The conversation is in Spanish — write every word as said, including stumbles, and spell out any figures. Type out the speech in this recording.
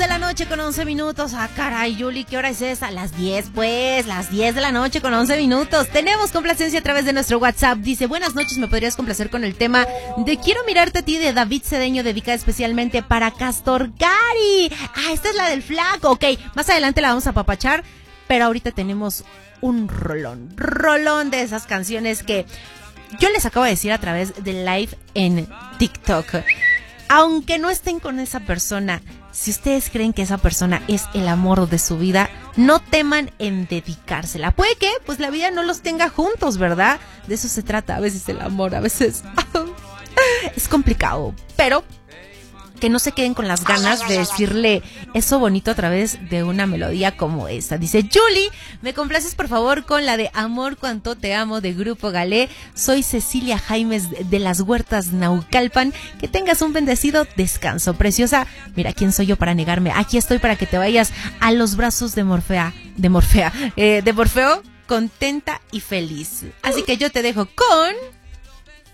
de la noche con once minutos. Ah, caray, Yuli, ¿qué hora es esa? Las diez, pues, las diez de la noche con once minutos. Tenemos complacencia a través de nuestro WhatsApp. Dice, buenas noches, ¿me podrías complacer con el tema de Quiero mirarte a ti de David Cedeño, dedicada especialmente para Castor Gary? Ah, esta es la del flaco. Ok, más adelante la vamos a papachar, pero ahorita tenemos un rolón, rolón de esas canciones que yo les acabo de decir a través del live en TikTok. Aunque no estén con esa persona, si ustedes creen que esa persona es el amor de su vida, no teman en dedicársela. Puede que pues la vida no los tenga juntos, ¿verdad? De eso se trata a veces el amor, a veces es complicado, pero que no se queden con las ganas de decirle eso bonito a través de una melodía como esta. Dice, Julie, ¿me complaces por favor con la de Amor Cuanto Te Amo de Grupo Galé? Soy Cecilia Jaimes de las Huertas Naucalpan. Que tengas un bendecido descanso, preciosa. Mira, ¿quién soy yo para negarme? Aquí estoy para que te vayas a los brazos de Morfea, de Morfea, eh, de Morfeo, contenta y feliz. Así que yo te dejo con...